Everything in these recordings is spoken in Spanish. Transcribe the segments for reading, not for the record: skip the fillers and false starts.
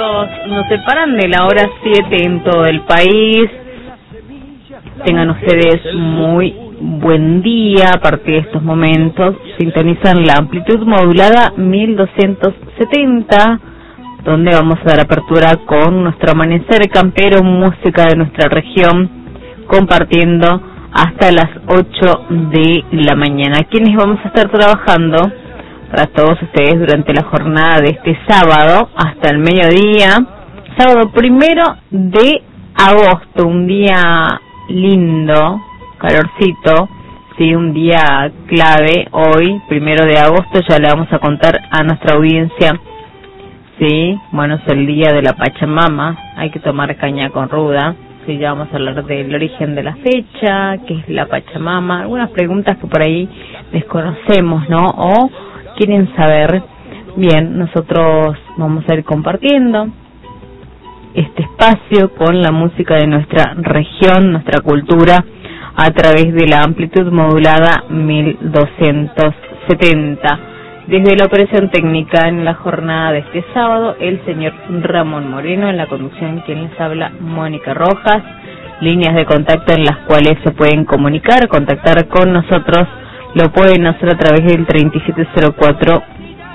minutos nos separan de la hora 7 en todo el país. Tengan ustedes muy buen día. A partir de estos momentos sintonizan la amplitud modulada 1270, donde vamos a dar apertura con nuestro amanecer campero, música de nuestra región, compartiendo hasta las 8 de la mañana. Quienes vamos a estar trabajando para todos ustedes durante la jornada de este sábado hasta el mediodía, sábado 1 de agosto, un día lindo, calorcito, sí, un día clave hoy, 1 de agosto. Ya le vamos a contar a nuestra audiencia, sí, bueno, es el día de la Pachamama, hay que tomar caña con ruda. Sí, ya vamos a hablar del origen de la fecha, qué es la Pachamama, algunas preguntas que por ahí desconocemos, ¿no? O quieren saber. Bien, nosotros vamos a ir compartiendo este espacio con la música de nuestra región, nuestra cultura, a través de la amplitud modulada 1270. Desde la operación técnica en la jornada de este sábado, el señor Ramón Moreno, en la conducción quien les habla, Mónica Rojas. Líneas de contacto en las cuales se pueden contactar con nosotros, lo pueden hacer a través del 3704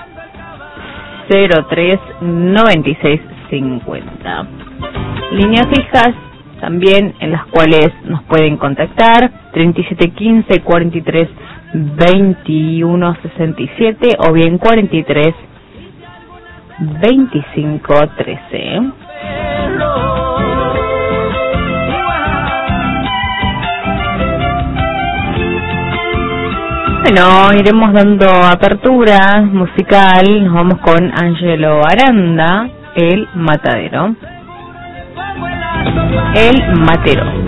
03 96 50. Líneas fijas también en las cuales nos pueden contactar, 3715 43 21 67 o bien 43 25 13. Bueno, iremos dando apertura musical. Nos vamos con Angelo Aranda, El Matadero. El Matero.